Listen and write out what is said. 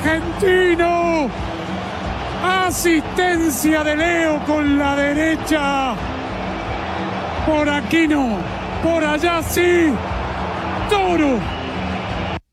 argentino. Asistencia de Leo con la derecha. Por aquí no, por allá sí. Toro.